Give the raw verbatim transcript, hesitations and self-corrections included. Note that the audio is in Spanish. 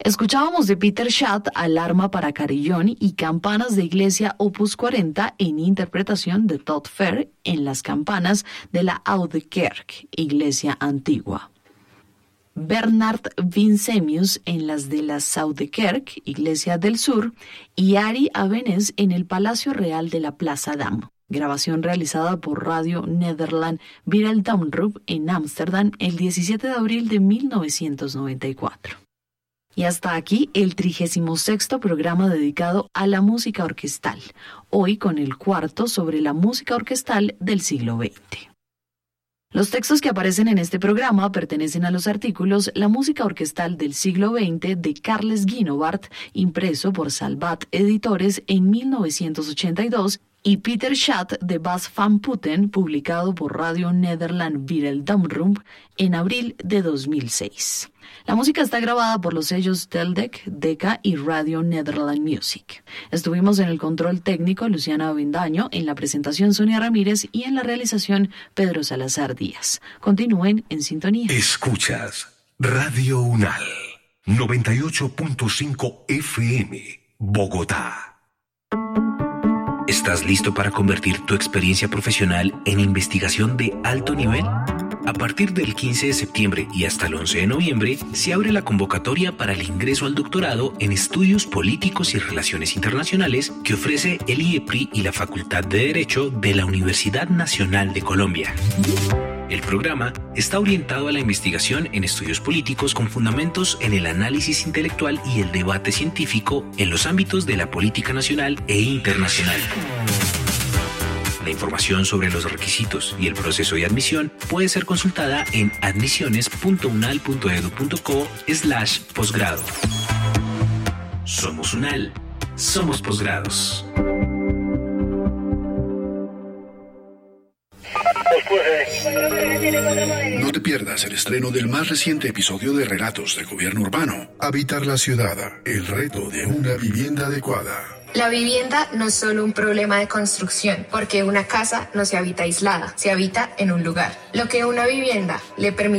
Escuchábamos de Peter Schadt Alarma para Carillón y Campanas de Iglesia Opus cuarenta en interpretación de Todd Fair en las campanas de la Oude Kerk, Iglesia Antigua. Bernard Vincemius en las de la Oude Kerk, Iglesia del Sur, y Ari Abenes en el Palacio Real de la Plaza Dam. Grabación realizada por Radio Nederland Wereldomroep en Ámsterdam el diecisiete de abril de mil novecientos noventa y cuatro. Y hasta aquí el trigésimo sexto programa dedicado a la música orquestal, hoy con el cuarto sobre la música orquestal del siglo veinte. Los textos que aparecen en este programa pertenecen a los artículos La música orquestal del siglo veinte de Carles Guinovart, impreso por Salvat Editores en mil novecientos ochenta y dos, y Peter Schadt de Bas van Putten, publicado por Radio Nederland Wereldomroep en abril de dos mil seis. La música está grabada por los sellos Teldec, Decca y Radio Nederland Music. Estuvimos en el control técnico Luciana Avendaño, en la presentación Sonia Ramírez y en la realización Pedro Salazar Díaz. Continúen en sintonía. Escuchas Radio UNAL noventa y ocho punto cinco F M, Bogotá. ¿Estás listo para convertir tu experiencia profesional en investigación de alto nivel? A partir del quince de septiembre y hasta el once de noviembre, se abre la convocatoria para el ingreso al doctorado en Estudios Políticos y Relaciones Internacionales que ofrece el I E P R I y la Facultad de Derecho de la Universidad Nacional de Colombia. El programa está orientado a la investigación en estudios políticos con fundamentos en el análisis intelectual y el debate científico en los ámbitos de la política nacional e internacional. La información sobre los requisitos y el proceso de admisión puede ser consultada en admisiones.unal.edu.co slash posgrado. Somos UNAL. Somos posgrados. No te pierdas el estreno del más reciente episodio de Relatos de Gobierno Urbano. Habitar la ciudad, el reto de una vivienda adecuada. La vivienda no es solo un problema de construcción, porque una casa no se habita aislada, se habita en un lugar. Lo que una vivienda le permite